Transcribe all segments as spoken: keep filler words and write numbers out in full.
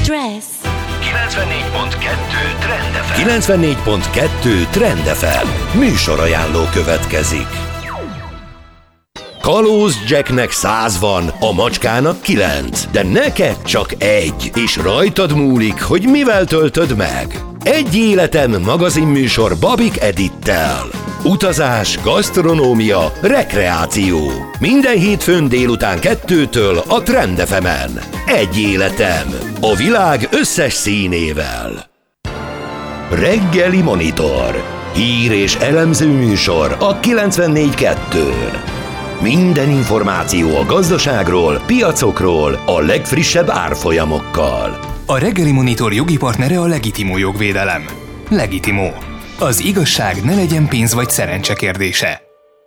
dress. kilencvennégy pont kettő Trend ef em. kilencvennégy pont kettő Trend ef em. Műsorajánló következik. Kalóz Jacknek száz van, a macskának kilenc, de neked csak egy, és rajtad múlik, hogy mivel töltöd meg. Egy életem magazinműsor Babik Edittel. Utazás, gasztronómia, rekreáció. Minden hétfőn délután kettőtől a Trend ef emen. Egy életem. A világ összes színével. Reggeli Monitor. Hír és elemző műsor a kilencvennégy kettőn. Minden információ a gazdaságról, piacokról, a legfrissebb árfolyamokkal. A Reggeli Monitor jogi partnere a Legitimó Jogvédelem. Legitimó. Az igazság ne legyen pénz vagy szerencse kérdése.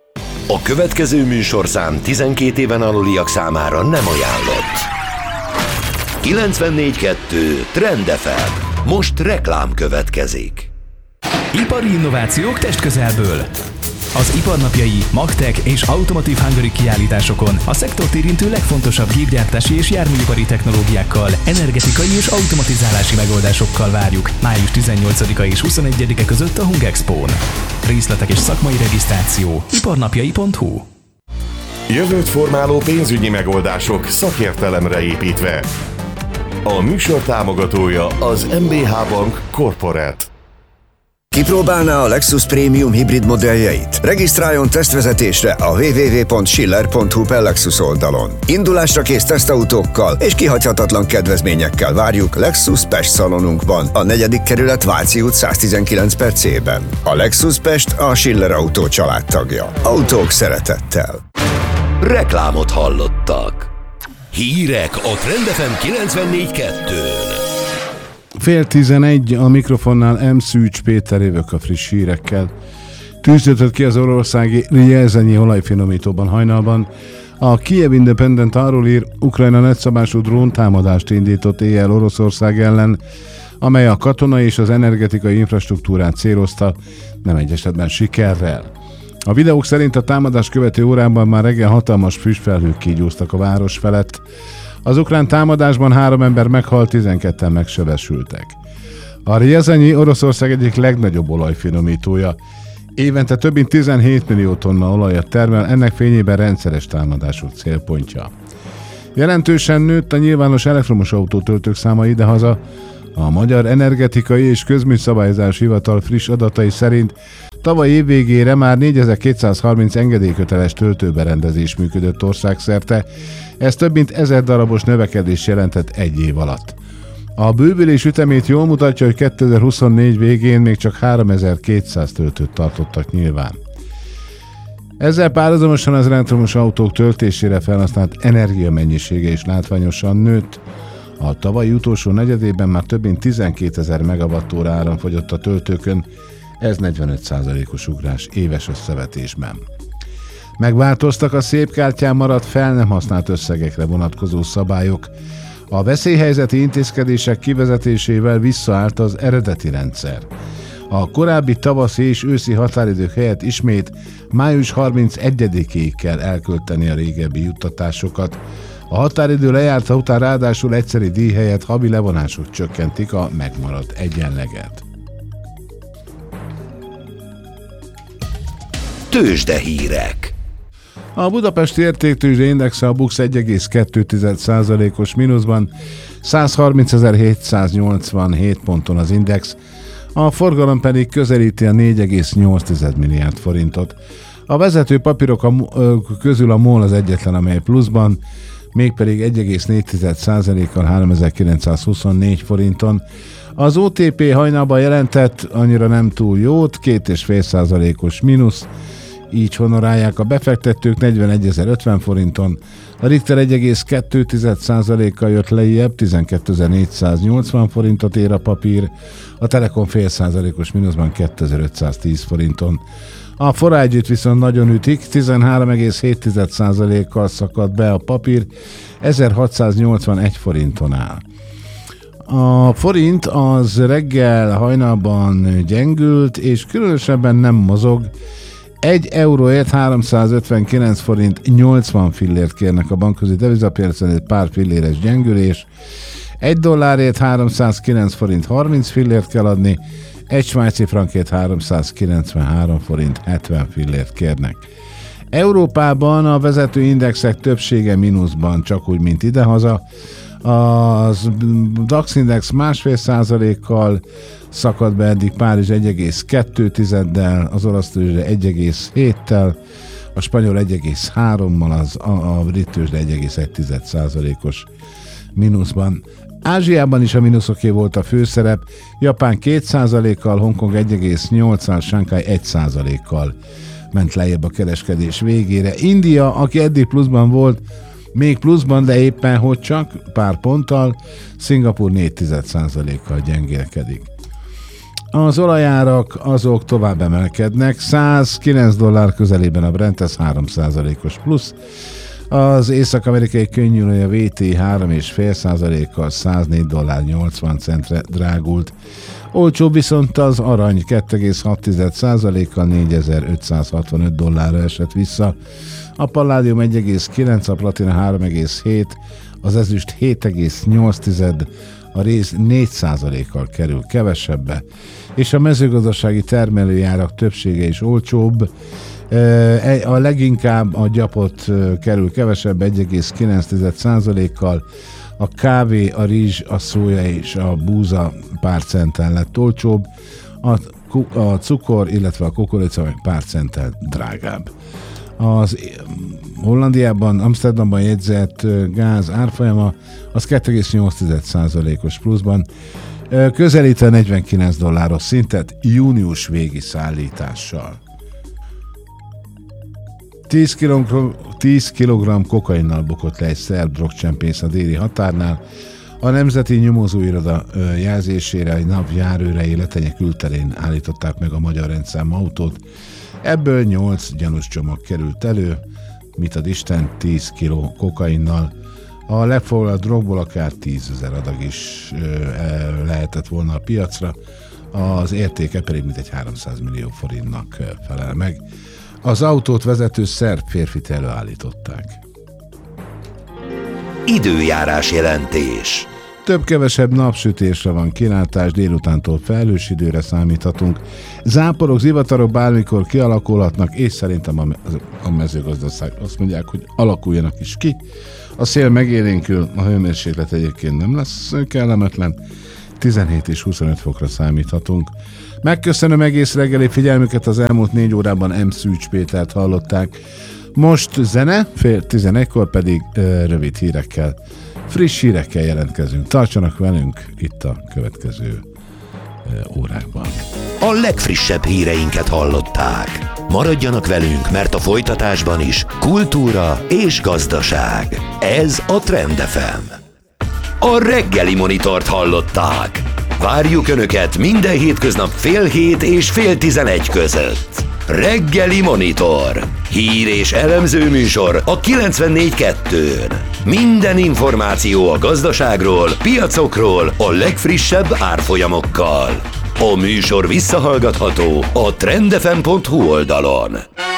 A következő műsorszám tizenkét éven aluliak számára nem ajánlott. kilencvennégy kettő Trend ef em. Most reklám következik. Ipari innovációk testközelből. Az iparnapjai, Magtech és Automotive Hungary kiállításokon a szektort érintő legfontosabb gépgyártási és járműipari technológiákkal, energetikai és automatizálási megoldásokkal várjuk május tizennyolcadika és huszonegyedike között a Hungexpón. Részletek és szakmai regisztráció iparnapjai pont hu. Jövőt formáló pénzügyi megoldások szakértelemre építve. A műsor támogatója az em bé há Bank Corporate. Kipróbálná a Lexus Premium hibrid modelljeit? Regisztráljon tesztvezetésre a double-u double-u double-u pont schiller pont hu per Lexus oldalon. Indulásra kész tesztautókkal és kihagyhatatlan kedvezményekkel várjuk Lexus Pest szalonunkban, a negyedik kerület Váci út száztizenkilenc per C-ben. A Lexus Pest a Schiller Autó családtagja. Autók szeretettel. Reklámot hallottak. Hírek a Trend ef em kilencvennégy kettőn. Fél tizenegy, a mikrofonnál M. Szűcs Péter, jövök a friss hírekkel. Tűzötött ki az oroszországi Rjezenyi olajfinomítóban hajnalban. A Kiev Independent arról ír, Ukrajna nagyszabású drón támadást indított éjjel Oroszország ellen, amely a katonai és az energetikai infrastruktúrát célozta, nem egy esetben sikerrel. A videók szerint a támadás követő órában már reggel hatalmas füstfelhők kígyóztak a város felett. Az ukrán támadásban három ember meghalt, tizenketten megsebesültek. A Rjezenyi Oroszország egyik legnagyobb olajfinomítója. Évente több mint tizenhét millió tonna olajat termel, ennek fényében rendszeres támadások célpontja. Jelentősen nőtt a nyilvános elektromos autótöltők száma idehaza. A Magyar Energetikai és Közműszabályozási Hivatal friss adatai szerint tavaly év végére már négyezer-kétszázharminc engedélyköteles töltőberendezés működött országszerte, ez több mint ezer darabos növekedés jelentett egy év alatt. A bővülés ütemét jól mutatja, hogy kétezer-huszonnégy végén még csak háromezer-kétszáz töltőt tartottak nyilván. Ezzel párhuzamosan az elektromos autók töltésére felhasznált energiamennyisége is látványosan nőtt. A tavalyi utolsó negyedében már több mint tizenkétezer megawattóra áram fogyott a töltőkön, ez negyvenöt százalékos ugrás éves összevetésben. Megváltoztak a szép kártyán maradt fel nem használt összegekre vonatkozó szabályok. A veszélyhelyzeti intézkedések kivezetésével visszaállt az eredeti rendszer. A korábbi tavaszi és őszi határidők helyett ismét május harmincegyedikéig kell elkölteni a régebbi juttatásokat. A határidő lejárta után ráadásul egyszeri díj helyett havi levonások csökkentik a megmaradt egyenleget. Tőzsdehírek. A budapesti értéktőzsde indexe a BUX egy egész kettő százalékos mínuszban, százharmincezer-hétszáznyolcvanhét ponton az index, a forgalom pedig közelíti a négy egész nyolc milliárd forintot. A vezető papírok a, közül a MOL az egyetlen, amely pluszban, mégpedig egy egész négy százalékkal háromezer-kilencszázhuszonnégy forinton. Az o té pé hajnalban jelentett annyira nem túl jót, két egész öt százalékos mínusz, így honorálják a befektetők negyvenegyezer-ötven forinton, a Richter egy egész kettő százalékkal jött lejjebb, tizenkétezer-négyszáznyolcvan forintot ér a papír, a Telekom fél százalékos mínuszban kétezer-ötszáztíz forinton. A forrágyűjt viszont nagyon ütik, tizenhárom egész hét százalékkal szakadt be a papír, ezerhatszáznyolcvanegy forinton áll. A forint az reggel hajnalban gyengült, és különösebben nem mozog. Egy euróért háromszázötvenkilenc forint nyolcvan fillért kérnek a bankközi devizapiacon, egy pár filléres gyengülés. Egy dollárért háromszázkilenc forint harminc fillért kell adni, egy svájci frankért háromszázkilencvenhárom forint hetven fillért kérnek. Európában a vezető indexek többsége mínuszban, csak úgy, mint idehaza. Az DAX index másfél százalékkal szakadt be eddig, Párizs egy egész kettő tizeddel, az olasz tőzsde egy egész héttel, a spanyol egy egész hárommal, az, a, a brit tőzsde egy egész egy százalékos mínuszban. Ázsiában is a mínuszoké volt a főszerep, Japán két százalékkal, Hongkong egy egész nyolccal, Shanghai egy százalékkal ment lejjebb a kereskedés végére. India, aki eddig pluszban volt, még pluszban, de éppen hogy csak pár ponttal, Szingapúr négy százalékkal gyengélkedik. Az olajárak azok tovább emelkednek, százkilenc dollár közelében a Brent, ez három százalékos plusz, az észak-amerikai könnyűolaj a vé té három egész öt százalékkal száznégy dollár nyolcvan centre drágult. Olcsóbb viszont az arany kettő egész hat százalékkal négyezer-ötszázhatvanöt dollárra esett vissza, a palládium egy egész kilenc, a platina három egész hét, az ezüst hét egész nyolc, a réz négy százalékkal kerül kevesebbe, és a mezőgazdasági termelőjárak többsége is olcsóbb, a leginkább a gyapot kerül kevesebb egy egész kilenc százalékkal, a kávé, a rizs, a szója és a búza pár centtel lett olcsóbb, a, a cukor, illetve a kukorica meg pár centtel drágább. Az Hollandiában, Amsterdamban jegyzett gáz árfolyama az kettő egész nyolc százalékos pluszban, közelít a negyvenkilenc dolláros szintet június végi szállítással. tíz kilogramm kokainnal bukott le egy szerb drogcsempész a déli határnál. A Nemzeti Nyomozóiroda jelzésére egy nap járőrei Letenye külterén állították meg a magyar rendszámú autót. Ebből nyolc gyanús csomag került elő, mit ad Isten, tíz kiló kokainnal. A legfoglalt drogból akár tízezer adag is lehetett volna a piacra, az értéke pedig mintegy háromszáz millió forintnak felel meg. Az autót vezető szerb férfit előállították. Időjárás jelentés. Több-kevesebb napsütésre van kilátás, délutántól felhős időre számíthatunk. Záporok, zivatarok bármikor kialakulhatnak, és szerintem a, a mezőgazdaság azt mondják, hogy alakuljanak is ki. A szél megélénkül, a hőmérséklet egyébként nem lesz kellemetlen, tizenhét és huszonöt fokra számíthatunk. Megköszönöm egész reggeli figyelmüket, az elmúlt négy órában M. Szűcs Pétert hallották. Most zene, fél tizenegykor pedig ö, rövid hírekkel, friss hírekkel jelentkezünk. Tartsanak velünk itt a következő ö, órákban. A legfrissebb híreinket hallották. Maradjanak velünk, mert a folytatásban is kultúra és gazdaság. Ez a Trend ef em. A reggeli monitort hallották. Várjuk Önöket minden hétköznap fél hét és fél tizenegy között. Reggeli Monitor. Hír és elemző műsor a kilencvennégy kettőn. Minden információ a gazdaságról, piacokról, a legfrissebb árfolyamokkal. A műsor visszahallgatható a trendefem pont hu oldalon.